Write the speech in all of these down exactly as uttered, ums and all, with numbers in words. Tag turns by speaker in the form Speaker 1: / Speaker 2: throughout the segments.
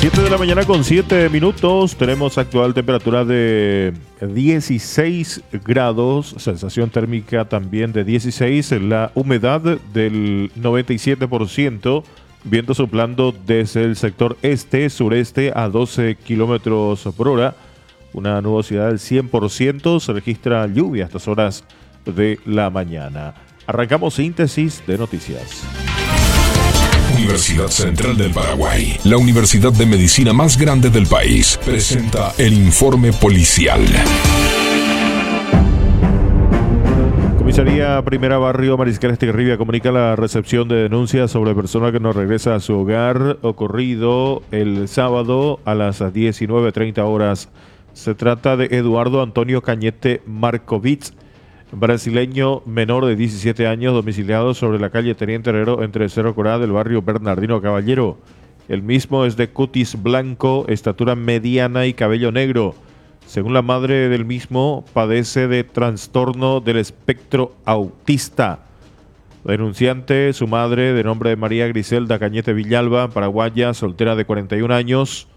Speaker 1: siete de la mañana con siete minutos. Tenemos actual temperatura de dieciséis grados, sensación térmica también de dieciséis, la humedad del noventa y siete por ciento, viento soplando desde el sector este-sureste a doce kilómetros por hora, una nubosidad del cien por ciento, se registra lluvia a estas horas de la mañana. Arrancamos síntesis de noticias.
Speaker 2: Universidad Central del Paraguay, la universidad de medicina más grande del país, presenta el informe policial.
Speaker 1: Comisaría Primera Barrio Mariscal Estigarribia comunica la recepción de denuncias sobre persona que no regresa a su hogar, ocurrido el sábado a las diecinueve treinta horas. Se trata de Eduardo Antonio Cañete Markovitz, brasileño menor de diecisiete años, domiciliado sobre la calle Teniente Herrero entre Cerro Corá del barrio Bernardino Caballero. El mismo es de cutis blanco, estatura mediana y cabello negro. Según la madre del mismo, padece de trastorno del espectro autista. Denunciante, su madre, de nombre María Griselda Cañete Villalba, paraguaya, soltera de cuarenta y un años,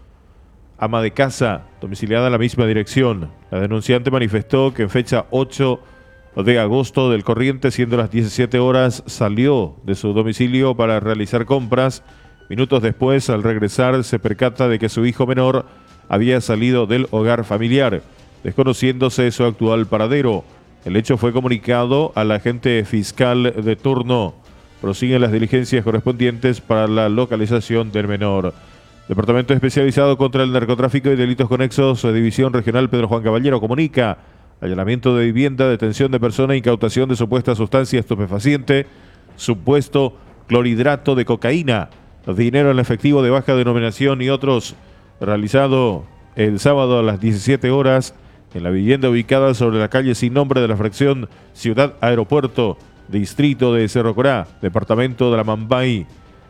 Speaker 1: ama de casa, domiciliada en la misma dirección. La denunciante manifestó que en fecha ocho de agosto del corriente, siendo las diecisiete horas, salió de su domicilio para realizar compras. Minutos después, al regresar, se percata de que su hijo menor había salido del hogar familiar, desconociéndose su actual paradero. El hecho fue comunicado al agente fiscal de turno. Prosiguen las diligencias correspondientes para la localización del menor. Departamento Especializado contra el Narcotráfico y Delitos Conexos, División Regional Pedro Juan Caballero, comunica allanamiento de vivienda, detención de persona, incautación de supuesta sustancia estupefaciente, supuesto clorhidrato de cocaína, dinero en efectivo de baja denominación y otros, realizado el sábado a las diecisiete horas en la vivienda ubicada sobre la calle sin nombre de la fracción Ciudad Aeropuerto, distrito de Cerro Corá, departamento de la Mambay.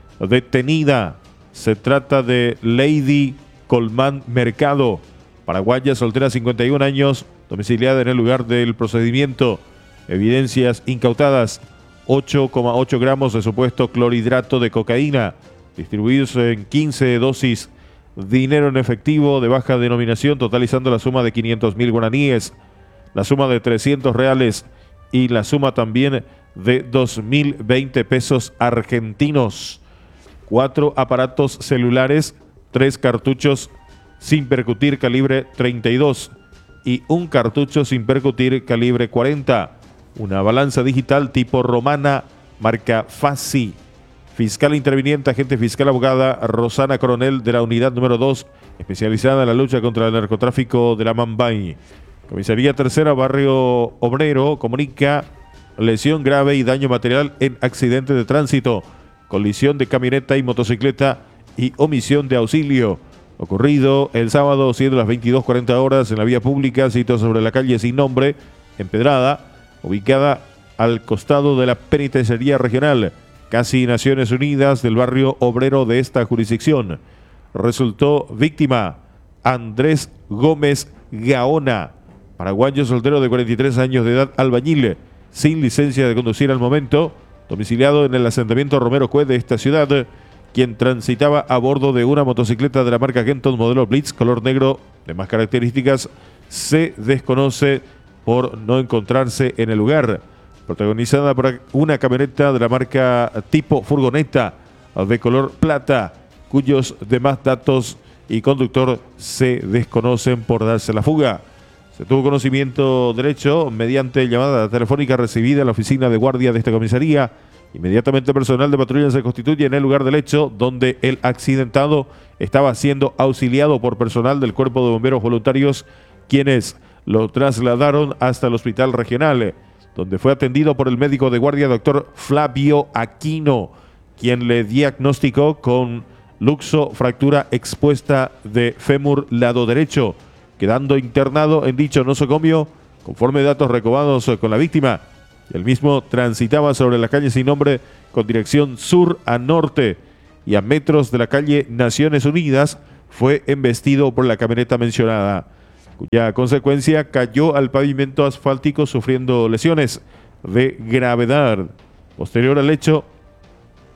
Speaker 1: Detenida, se trata de Lady Colmán Mercado, paraguaya, soltera, cincuenta y un años, domiciliada en el lugar del procedimiento. Evidencias incautadas: ocho coma ocho gramos de supuesto clorhidrato de cocaína, distribuidos en quince dosis, dinero en efectivo de baja denominación, totalizando la suma de quinientos mil guaraníes, la suma de trescientos reales y la suma también de dos mil veinte pesos argentinos. Cuatro aparatos celulares, tres cartuchos sin percutir calibre treinta y dos y un cartucho sin percutir calibre cuarenta. Una balanza digital tipo romana, marca Fassi. Fiscal interviniente, agente fiscal abogada Rosana Coronel de la unidad número dos, especializada en la lucha contra el narcotráfico de la Mambay. Comisaría Tercera, barrio Obrero, comunica lesión grave y daño material en accidente de tránsito, colisión de camioneta y motocicleta y omisión de auxilio. Ocurrido el sábado, siendo las veintidós cuarenta horas, en la vía pública, sitio sobre la calle sin nombre, empedrada, ubicada al costado de la Penitenciaría Regional, casi Naciones Unidas, del barrio obrero de esta jurisdicción. Resultó víctima Andrés Gómez Gaona, paraguayo, soltero de cuarenta y tres años de edad, albañil, sin licencia de conducir al momento, domiciliado en el asentamiento Romero Cue de esta ciudad, quien transitaba a bordo de una motocicleta de la marca Kenton modelo Blitz color negro. De más características se desconoce por no encontrarse en el lugar. Protagonizada por una camioneta de la marca tipo furgoneta de color plata, cuyos demás datos y conductor se desconocen por darse la fuga. Se tuvo conocimiento del hecho mediante llamada telefónica recibida en la oficina de guardia de esta comisaría. Inmediatamente personal de patrulla se constituye en el lugar del hecho, donde el accidentado estaba siendo auxiliado por personal del Cuerpo de Bomberos Voluntarios, quienes lo trasladaron hasta el hospital regional, donde fue atendido por el médico de guardia, doctor Flavio Aquino, quien le diagnosticó con luxo fractura expuesta de fémur lado derecho, quedando internado en dicho nosocomio, conforme datos recabados con la víctima. El mismo transitaba sobre la calle sin nombre con dirección sur a norte y a metros de la calle Naciones Unidas fue embestido por la camioneta mencionada, cuya consecuencia cayó al pavimento asfáltico sufriendo lesiones de gravedad. Posterior al hecho,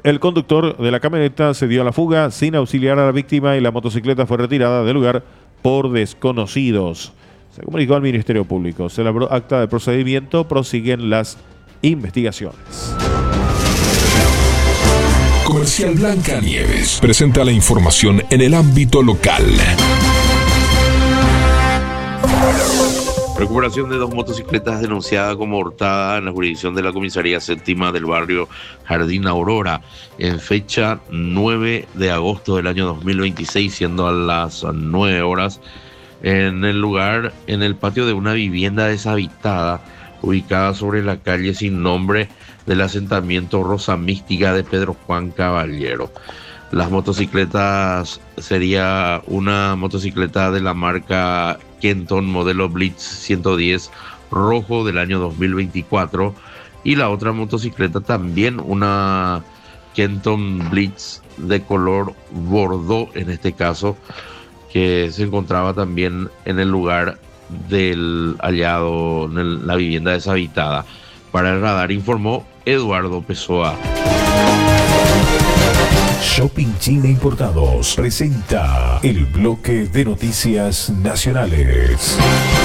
Speaker 1: El conductor de la camioneta se dio a la fuga sin auxiliar a la víctima y la motocicleta fue retirada del lugar por desconocidos. Se comunicó al Ministerio Público. Se elaboró acta de procedimiento. Prosiguen las investigaciones.
Speaker 2: Comercial Blanca Nieves presenta la información en el ámbito local.
Speaker 3: Recuperación de dos motocicletas denunciadas como hurtada en la jurisdicción de la comisaría séptima del barrio Jardín Aurora en fecha nueve de agosto del año dos mil veintiséis, siendo a las nueve horas, en el lugar, en el patio de una vivienda deshabitada ubicada sobre la calle sin nombre del asentamiento Rosa Mística de Pedro Juan Caballero. Las motocicletas sería una motocicleta de la marca Kenton modelo Blitz ciento diez rojo del año dos mil veinticuatro y la otra motocicleta también una Kenton Blitz de color bordeaux en este caso, que se encontraba también en el lugar del hallado en el, la vivienda deshabitada. Para el radar informó Eduardo Pessoa.
Speaker 2: Shopping China Importados presenta el bloque de noticias nacionales.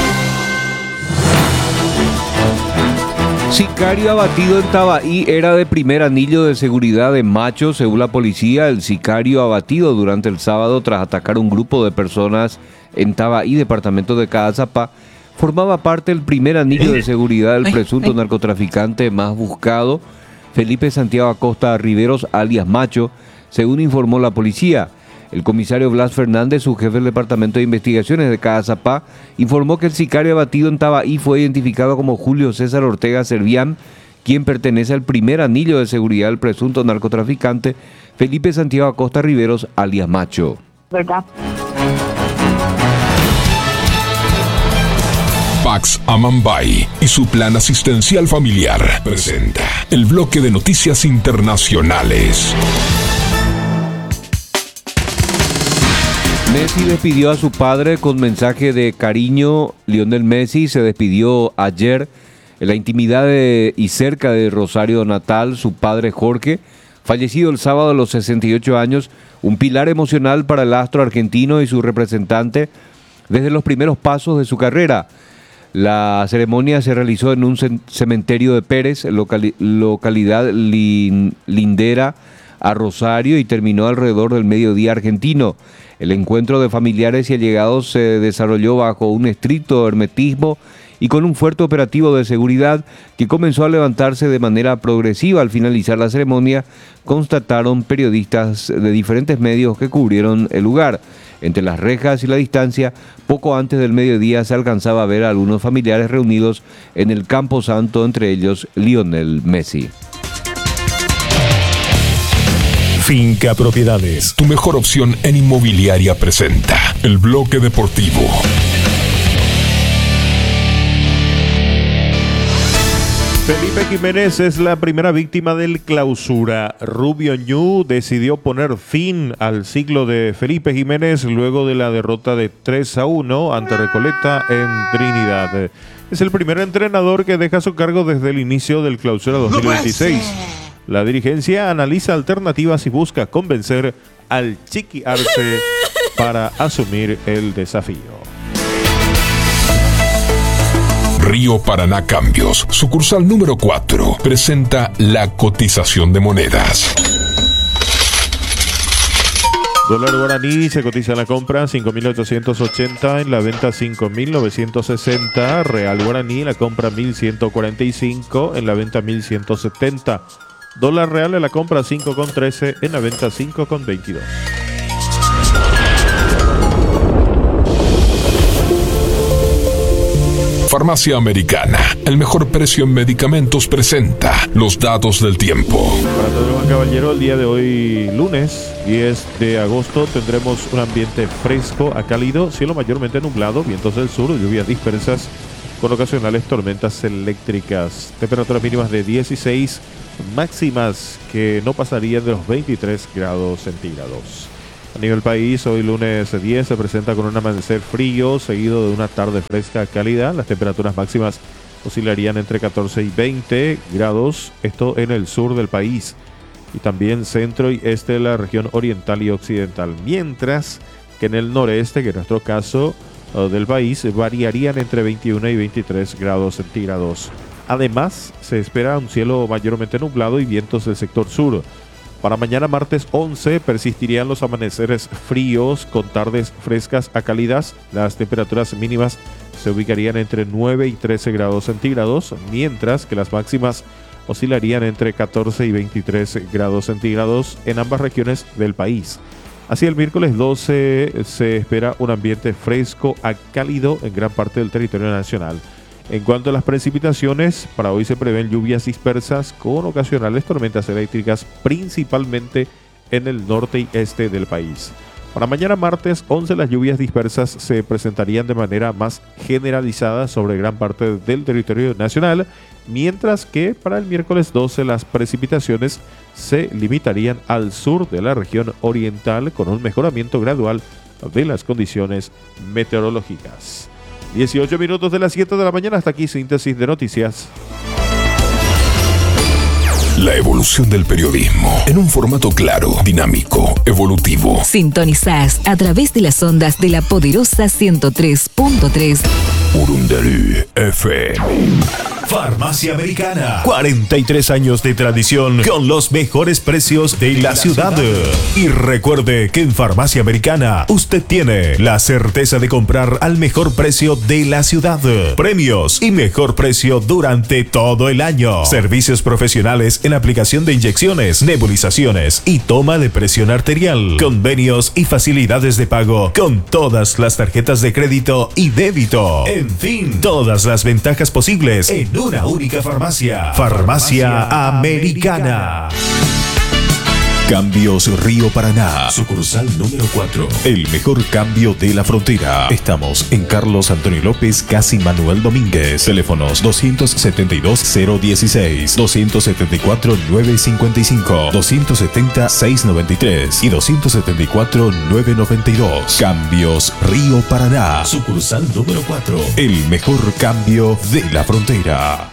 Speaker 4: Sicario abatido en Tabaí era de primer anillo de seguridad de Macho. Según la policía, el sicario abatido durante el sábado tras atacar a un grupo de personas en Tabaí, departamento de Caazapá, formaba parte del primer anillo de seguridad del presunto narcotraficante más buscado, Felipe Santiago Acosta Riveros, alias Macho, según informó la policía. El comisario Blas Fernández, su jefe del Departamento de Investigaciones de Caazapá, informó que el sicario abatido en Tabaí fue identificado como Julio César Ortega Servián, quien pertenece al primer anillo de seguridad del presunto narcotraficante Felipe Santiago Acosta Riveros, alias Macho.
Speaker 5: ¿Verdad?
Speaker 2: Pax Amambay y su plan asistencial familiar presenta el bloque de noticias internacionales.
Speaker 4: Messi despidió a su padre con mensaje de cariño. Lionel Messi se despidió ayer en la intimidad de, y cerca de Rosario natal. Su padre Jorge, fallecido el sábado a los sesenta y ocho años, un pilar emocional para el astro argentino y su representante desde los primeros pasos de su carrera. La ceremonia se realizó en un cementerio de Pérez, locali- localidad lin- lindera a Rosario, y terminó alrededor del mediodía argentino. El encuentro de familiares y allegados se desarrolló bajo un estricto hermetismo y con un fuerte operativo de seguridad que comenzó a levantarse de manera progresiva. Al finalizar la ceremonia, constataron periodistas de diferentes medios que cubrieron el lugar. Entre las rejas y la distancia, poco antes del mediodía se alcanzaba a ver a algunos familiares reunidos en el Camposanto, entre ellos Lionel Messi.
Speaker 2: Finca Propiedades, tu mejor opción en inmobiliaria, presenta el bloque deportivo.
Speaker 1: Felipe Jiménez es la primera víctima del clausura. Rubio Ñu decidió poner fin al ciclo de Felipe Jiménez luego de la derrota de tres a uno ante Recoleta en Trinidad. Es el primer entrenador que deja su cargo desde el inicio del clausura dos mil veintiséis. La dirigencia analiza alternativas y busca convencer al Chiqui Arce para asumir el desafío.
Speaker 2: Río Paraná Cambios, sucursal número cuatro, presenta la cotización de monedas.
Speaker 1: Dólar guaraní se cotiza en la compra cinco mil ochocientos ochenta, en la venta cinco mil novecientos sesenta. Real guaraní en la compra mil ciento cuarenta y cinco, en la venta mil ciento setenta. Dólar real en la compra cinco con trece, en la venta cinco con veintidós.
Speaker 2: Farmacia Americana, el mejor precio en medicamentos, presenta los datos del tiempo.
Speaker 1: Para todo Juan Caballero, el día de hoy, lunes diez de agosto, tendremos un ambiente fresco a cálido, cielo mayormente nublado, vientos del sur, lluvias dispersas con ocasionales tormentas eléctricas. Temperaturas mínimas de dieciséis, máximas que no pasarían de los veintitrés grados centígrados. A nivel país, hoy lunes diez se presenta con un amanecer frío, seguido de una tarde fresca cálida. Las temperaturas máximas oscilarían entre catorce y veinte grados, esto en el sur del país. y también centro y este de la región oriental y occidental, mientras que en el noreste, que en nuestro caso uh, del país, variarían entre veintiuno y veintitrés grados centígrados. Además, se espera un cielo mayormente nublado y vientos del sector sur. Para mañana martes once persistirían los amaneceres fríos con tardes frescas a cálidas. Las temperaturas mínimas se ubicarían entre nueve y trece grados centígrados, mientras que las máximas oscilarían entre catorce y veintitrés grados centígrados en ambas regiones del país. Así, el miércoles doce se espera un ambiente fresco a cálido en gran parte del territorio nacional. En cuanto a las precipitaciones, para hoy se prevén lluvias dispersas con ocasionales tormentas eléctricas, principalmente en el norte y este del país. Para mañana martes once, las lluvias dispersas se presentarían de manera más generalizada sobre gran parte del territorio nacional, mientras que para el miércoles doce las precipitaciones se limitarían al sur de la región oriental con un mejoramiento gradual de las condiciones meteorológicas. dieciocho minutos de las siete de la mañana, hasta aquí síntesis de noticias.
Speaker 2: La evolución del periodismo en un formato claro, dinámico, evolutivo.
Speaker 5: Sintonizás a través de las ondas de la poderosa ciento tres punto tres.
Speaker 2: Urundarú F M.
Speaker 6: Farmacia Americana. cuarenta y tres años de tradición con los mejores precios de la ciudad. Y recuerde que en Farmacia Americana usted tiene la certeza de comprar al mejor precio de la ciudad. Premios y mejor precio durante todo el año. Servicios profesionales en aplicación de inyecciones, nebulizaciones y toma de presión arterial. Convenios y facilidades de pago con todas las tarjetas de crédito y débito. En fin, todas las ventajas posibles en una única farmacia. Farmacia Americana. Cambios Río Paraná, sucursal número cuatro. El mejor cambio de la frontera. Estamos en Carlos Antonio López, casi Manuel Domínguez. Teléfonos doscientos setenta y dos, cero dieciséis, doscientos setenta y cuatro, nueve cincuenta y cinco, doscientos setenta, seiscientos noventa y tres y doscientos setenta y cuatro, novecientos noventa y dos. Cambios Río Paraná, sucursal número cuatro. El mejor cambio de la frontera.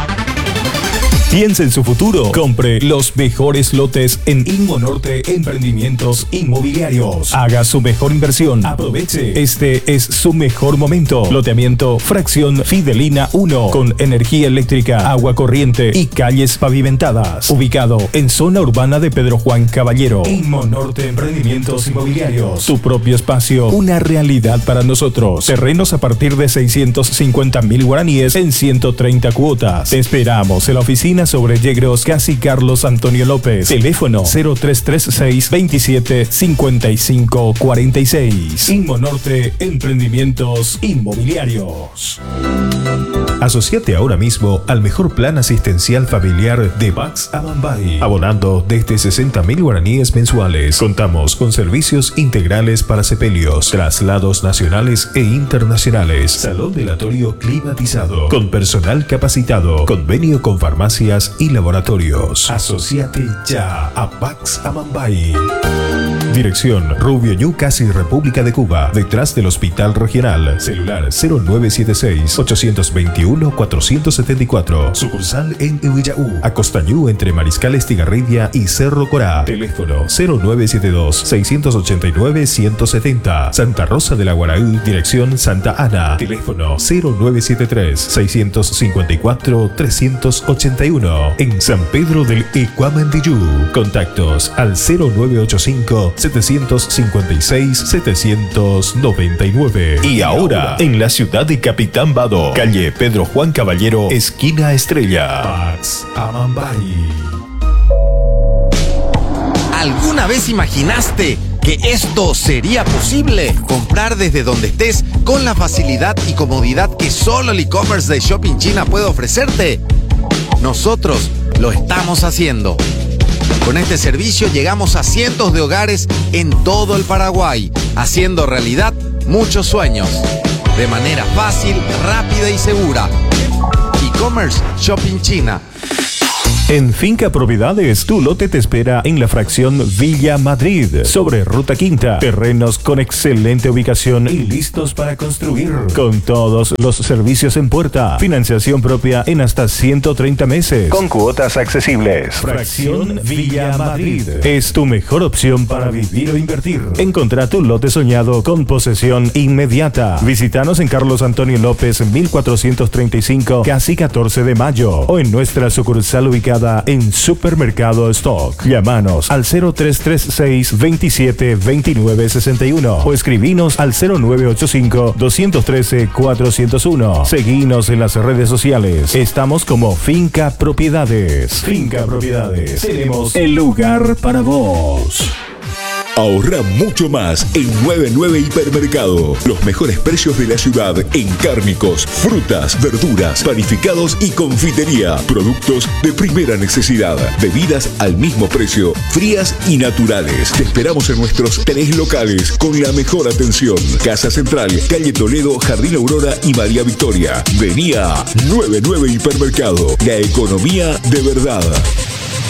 Speaker 6: Piensa en su futuro. Compre los mejores lotes en Inmonorte Emprendimientos Inmobiliarios. Haga su mejor inversión. Aproveche. Este es su mejor momento. Loteamiento Fracción Fidelina uno con energía eléctrica, agua corriente y calles pavimentadas. Ubicado en zona urbana de Pedro Juan Caballero. Inmonorte Emprendimientos Inmobiliarios. Tu propio espacio. Una realidad para nosotros. Terrenos a partir de seiscientos cincuenta mil guaraníes en ciento treinta cuotas. Te esperamos en la oficina sobre Yegros, casi Carlos Antonio López. Teléfono cero tres tres seis, veintisiete, cincuenta y cinco, cuarenta y seis. Inmonorte Emprendimientos Inmobiliarios. Asociate ahora mismo al mejor plan asistencial familiar de Bax Amambay, abonando desde sesenta mil guaraníes mensuales. Contamos con servicios integrales para sepelios, traslados nacionales e internacionales, salón velatorio climatizado, con personal capacitado, convenio con farmacias y laboratorios. Asociate ya a Bax Amambay. Dirección Rubio Ñu, casi República de Cuba, detrás del Hospital Regional. Celular cero nueve siete seis, ocho dos uno, cuatro siete cuatro. Sucursal en Uillaú, Acostañú, entre Mariscal Estigarribia y Cerro Corá. Teléfono cero nueve siete dos, seis ocho nueve, uno siete cero. Santa Rosa de la Guaraú, dirección Santa Ana. Teléfono cero nueve siete tres, seis cinco cuatro, tres ocho uno. En San Pedro del Ecuamendillú. Contactos al cero nueve ocho cinco, siete cinco seis, siete nueve nueve. Y ahora, en la ciudad de Capitán Bado, calle Pedro Juan Caballero, esquina Estrella. Bax Amambay.
Speaker 7: ¿Alguna vez imaginaste que esto sería posible? Comprar desde donde estés con la facilidad y comodidad que solo el e-commerce de Shopping China puede ofrecerte. Nosotros lo estamos haciendo. Con este servicio llegamos a cientos de hogares en todo el Paraguay, haciendo realidad muchos sueños, de manera fácil, rápida y segura. E-commerce Shopping China.
Speaker 6: En Finca Propiedades, tu lote te espera en la fracción Villa Madrid, sobre Ruta Quinta. Terrenos con excelente ubicación y listos para construir. Con todos los servicios en puerta. Financiación propia en hasta ciento treinta meses. Con cuotas accesibles. Fracción Villa Madrid. Es tu mejor opción para vivir o invertir. Encontrá tu lote soñado con posesión inmediata. Visítanos en Carlos Antonio López, mil cuatrocientos treinta y cinco, casi catorce de mayo. O en nuestra sucursal ubicada en Supermercado Stock. Llámanos al cero tres tres seis, veintisiete, veintinueve, sesenta y uno o escribinos al cero nueve ocho cinco, dos uno tres, cuatro cero uno. Seguinos en las redes sociales. Estamos como Finca Propiedades. Finca Propiedades. Tenemos el lugar para vos.
Speaker 2: Ahorra mucho más en noventa y nueve Hipermercado. Los mejores precios de la ciudad en cárnicos, frutas, verduras, panificados y confitería. Productos de primera necesidad. Bebidas al mismo precio, frías y naturales. Te esperamos en nuestros tres locales con la mejor atención. Casa Central, Calle Toledo, Jardín Aurora y María Victoria. Vení a noventa y nueve Hipermercado. La economía de verdad.